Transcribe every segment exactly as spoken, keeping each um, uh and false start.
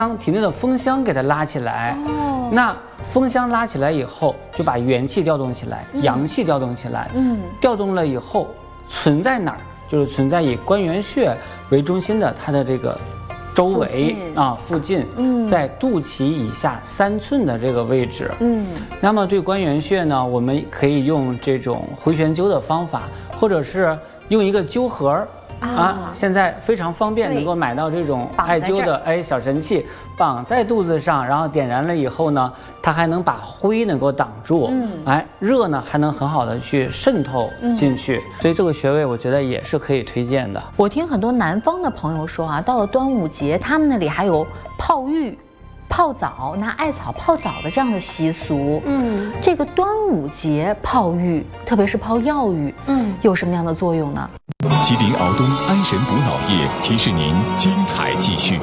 将体内的风箱给它拉起来。哦，那风箱拉起来以后，就把元气调动起来，嗯、阳气调动起来。嗯，调动了以后，存在哪儿？就是存在以关元穴为中心的它的这个周围啊附近，嗯，在肚脐以下三寸的这个位置。嗯，那么对关元穴呢，我们可以用这种回旋灸的方法，或者是用一个灸盒。啊，现在非常方便，能够买到这种艾灸的哎小神器，绑在肚子上，然后点燃了以后呢，它还能把灰能够挡住，嗯，哎，热呢还能很好的去渗透进去，嗯、所以这个穴位我觉得也是可以推荐的。 我听很多南方的朋友说啊，到了端午节，他们那里还有泡浴、泡澡，拿艾草泡澡的这样的习俗。嗯，这个端午节泡浴，特别是泡药浴，嗯，有什么样的作用呢？ 吉林敖东安神补脑液提示您精彩继续。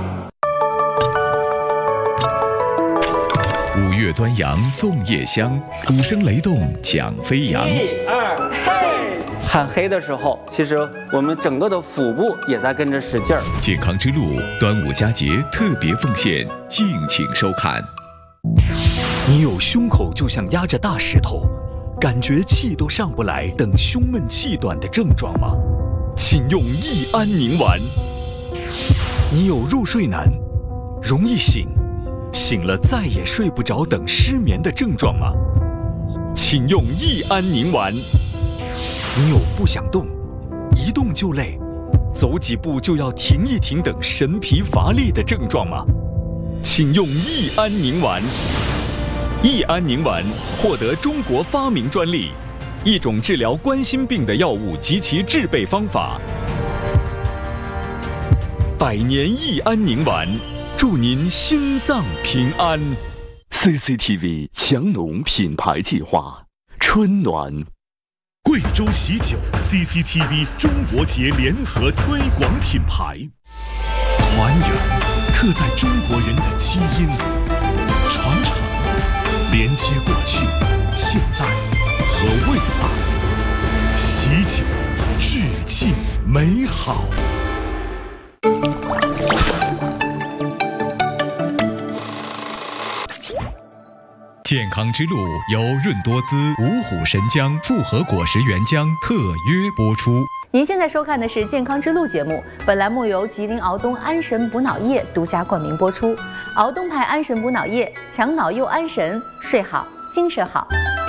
五月端阳粽叶香，鼓声雷动桨飞扬。 一二嘿！喊黑的时候，其实我们整个的腹部也在跟着使劲儿。 健康之路端午佳节特别奉献，敬请收看。 你有胸口就像压着大石头，感觉气都上不来等胸闷气短的症状吗？请用益安宁丸。你有入睡难、容易醒、醒了再也睡不着等失眠的症状吗？请用益安宁丸。你有不想动、一动就累、走几步就要停一停等神疲乏力的症状吗？请用益安宁丸。益安宁丸获得中国发明专利，一种治疗冠心病的药物及其制备方法。百年益安宁丸，祝您心脏平安。C C T V 强农品牌计划，春暖。 贵州喜酒 C C T V 中国节联合推广品牌，团圆刻在中国人的基因里，传承连接过去、现在和未来，喜酒致敬美好。 健康之路由润多滋、五虎神姜复合果实原浆特约播出。 您现在收看的是《健康之路》节目，本栏目由吉林敖东安神补脑液独家冠名播出。敖东牌安神补脑液，强脑又安神，睡好精神好。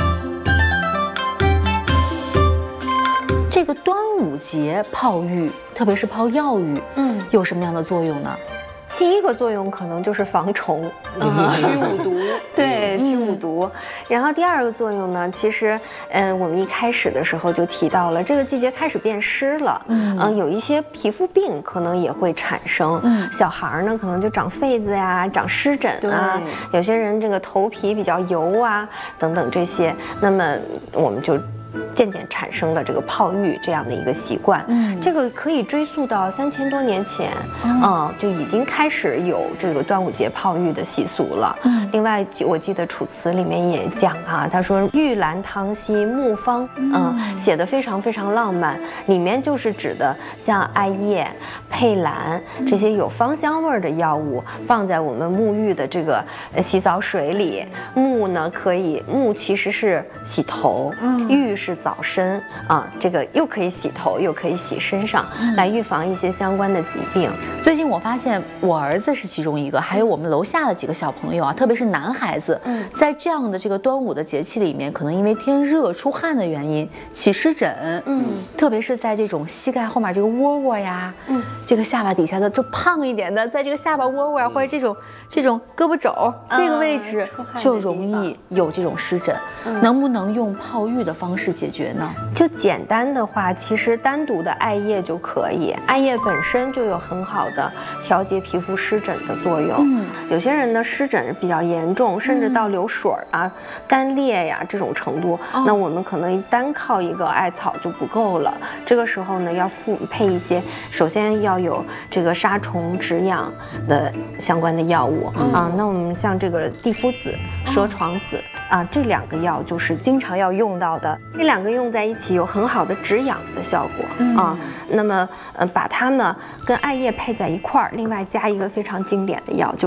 这个端午节泡浴，特别是泡药浴，嗯，有什么样的作用呢？ 第一个作用可能就是防虫，啊， 驱五毒， 对，驱五毒。然后第二个作用呢，其实，嗯，我们一开始的时候就提到了，这个季节开始变湿了，嗯，嗯有一些皮肤病可能也会产生。嗯，小孩呢可能就长痱子呀，长湿疹啊，有些人这个头皮比较油啊，等等这些，那么我们就渐渐产生了这个泡浴这样的一个习惯，嗯，这个可以追溯到三千多年前，嗯、呃，就已经开始有这个端午节泡浴的习俗了。嗯，另外我记得《楚辞》里面也讲啊，他说“玉兰汤兮木方”，嗯、呃，写得非常非常浪漫，里面就是指的像艾叶、佩兰这些有芳香味的药物，放在我们沐浴的这个洗澡水里。木呢，可以木其实是洗头，嗯，浴是澡身啊，这个又可以洗头，又可以洗身上，嗯、来预防一些相关的疾病。 最近我发现我儿子是其中一个，还有我们楼下的几个小朋友啊，特别是男孩子，嗯，在这样的这个端午的节气里面，可能因为天热出汗的原因起湿疹，嗯，特别是在这种膝盖后面这个窝窝呀，嗯，这个下巴底下的就胖一点的，在这个下巴窝窝啊，或者这种这种胳膊肘这个位置就容易有这种湿疹，嗯、能不能用泡浴的方式解决呢？ 就简单的话，其实单独的艾叶就可以，艾叶本身就有很好的调节皮肤湿疹的作用。嗯，有些人的湿疹比较严重，甚至到流水啊、干裂呀这种程度，哦、那我们可能单靠一个艾草就不够了。这个时候呢，要附配一些，首先要有这个杀虫止痒的相关的药物、嗯、啊。那我们像这个地肤子、蛇床子。啊，这两个药就是经常要用到的，这两个用在一起有很好的止痒的效果、嗯、啊。那么，呃，把它们跟艾叶配在一块儿，另外加一个非常经典的药，就